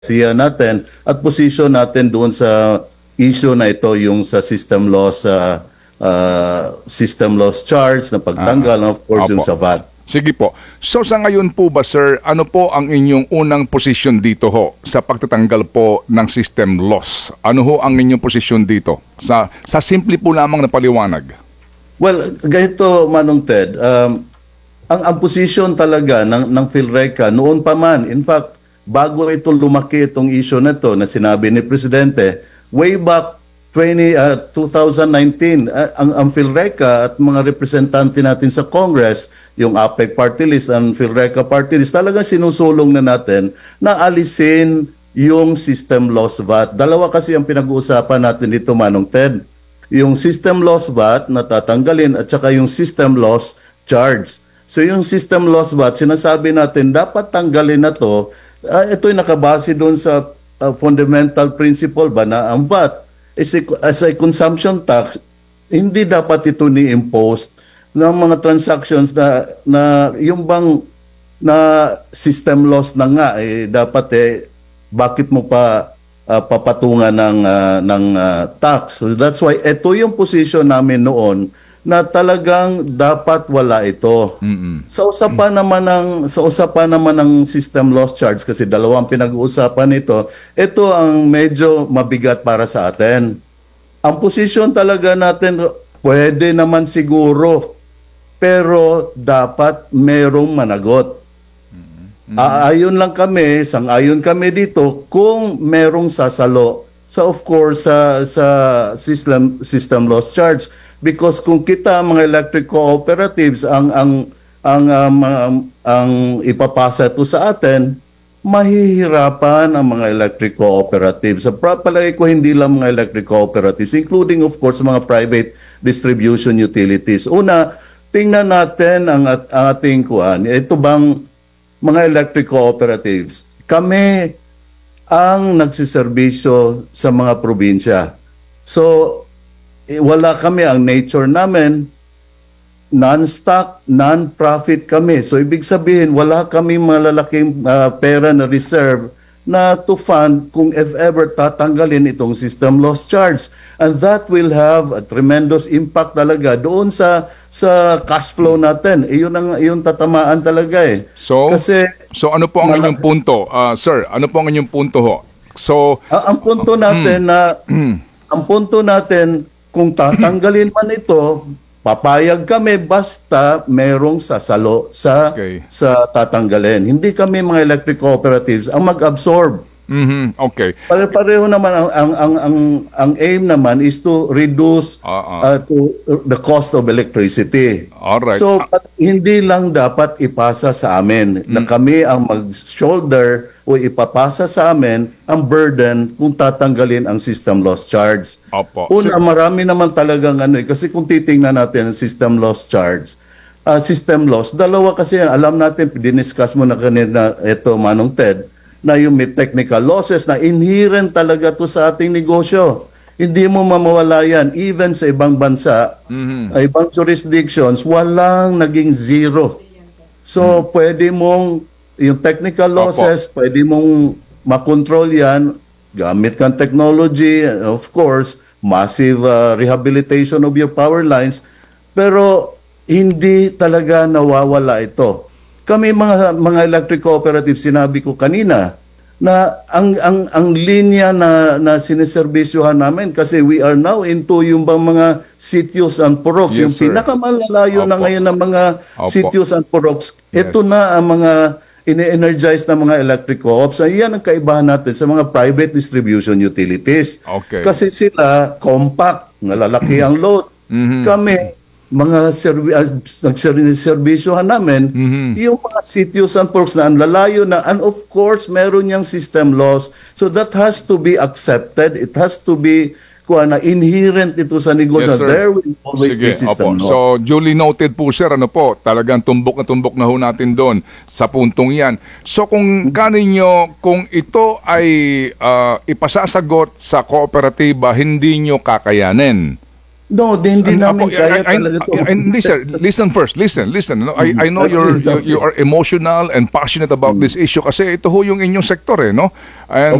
siya natin at position natin doon sa issue na ito, yung sa system loss charge na pagtanggal, of course yung Opo. sa VAT. Sige po. So sa ngayon po ba, sir, ano po ang inyong unang posisyon dito ho sa pagtatanggal po ng system loss? Ano ho ang inyong posisyon dito? Sa simple po lamang na paliwanag. Well, ganito Manong Ted, ang position talaga ng PhilReca noon pa man, in fact, bago ito lumaki itong issue na ito na sinabi ni Presidente, way back 2019, ang PhilReca at mga representante natin sa Congress, yung APEC Party List and PhilReca Party List, talagang sinusulong na natin na alisin yung system loss VAT. Dalawa kasi ang pinag-uusapan natin dito, Manong Ted. Yung system loss VAT na tatanggalin at saka yung system loss charge. So yung system loss VAT, sinasabi natin dapat tanggalin na to. Ito'y nakabase doon sa fundamental principle ba na ang VAT as a consumption tax, hindi dapat ito ni-impose ng mga transactions na yung bang na system loss na nga, dapat bakit mo pa papatungan ng tax. So that's why ito yung position namin noon na talagang dapat wala ito. Sa usapan naman ng system loss charge, kasi dalawang pinag-uusapan nito, ito ang medyo mabigat para sa atin. Ang position talaga natin, pwede naman siguro, pero dapat merong managot. Aayon lang kami, sang-ayon kami dito kung merong sasalo sa, of course, sa system loss charge. Because kung kita mga electric cooperatives ang ipapasa ito sa atin, mahihirapan ang mga electric cooperatives. Sa palagay ko, hindi lang mga electric cooperatives, including of course mga private distribution utilities. Una, tingnan natin ang ating kuan. Ito bang mga electric cooperatives? Kami ang nagsiservisyo sa mga probinsya. So, wala kami, ang nature namin, non-stock, non-profit kami. So, ibig sabihin, wala kami malalaking pera na reserve na to fund kung if ever tatanggalin itong system loss charge. And that will have a tremendous impact talaga doon sa cash flow natin. Iyon tatamaan talaga eh. So ano po ang inyong punto? Sir, ano po ang inyong punto ho? So, ang punto natin ang punto natin, kung tatanggalin man ito, papayag kami basta merong sasalo sa tatanggalin. Hindi kami mga electric cooperatives ang mag-absorb. Okay. Pare-pareho naman ang aim naman is to reduce to the cost of electricity. Alright. So hindi lang dapat ipasa sa amin na kami ang mag-shoulder o ipapasa sa amin ang burden kung tatanggalin ang system loss charge. Opo. Una, marami naman talagang kasi kung titingnan natin ang system loss charge, system loss, dalawa kasi yan. Alam natin, diniscuss mo na kanina ito, Manong Ted, na yung may technical losses na inherent talaga to sa ating negosyo. Hindi mo mamawala yan. Even sa ibang bansa, ibang jurisdictions, walang naging zero. So, pwede mong, yung technical losses, pwede mong makontrol yan, gamit kang technology, and of course, massive rehabilitation of your power lines, pero hindi talaga nawawala ito. Kami mga electric cooperatives, sinabi ko kanina, na ang linya na siniservisyohan namin, kasi we are now into yung bang mga sitios and puroks, Yes, yung sir. pinakamalalayo na ngayon ng mga sitios and puroks. Yes. Ito na ang mga ini-energize na mga electric co-ops. Yan ang kaibahan natin sa mga private distribution utilities. Okay. Kasi sila compact, nalalaki ang load. Kami, mga nagservisyohan namin, yung mga sitios and porks na ang lalayo na, and of course, meron niyang system loss. So that has to be accepted. It has to be inherent ito sa negosyo. Yes, sir. There will always be Sige, system opo. loss. So, duly noted po, sir. Ano po, talagang tumbok na ho natin doon sa puntong yan. So, kung kaninyo, kung ito ay ipasasagot sa kooperatiba, hindi nyo kakayanin. No, hindi namin kaya talaga to. Hindi sir, listen first, listen. No, I know you are emotional and passionate about this issue kasi ito ho yung inyong sektor no. And